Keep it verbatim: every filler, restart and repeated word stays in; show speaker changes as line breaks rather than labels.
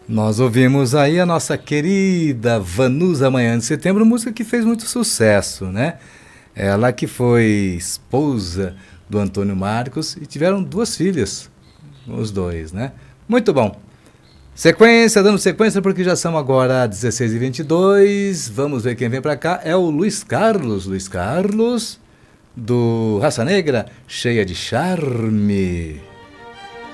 Nós ouvimos aí a nossa querida Vanusa Manhã de Setembro, música que fez muito sucesso, né? Ela que foi esposa do Antônio Marcos e tiveram duas filhas, os dois, né? Muito bom. Sequência, dando sequência, porque já são agora dezesseis e vinte e dois. Vamos ver quem vem pra cá. É o Luiz Carlos. Luiz Carlos, do Raça Negra, Cheia de Charme.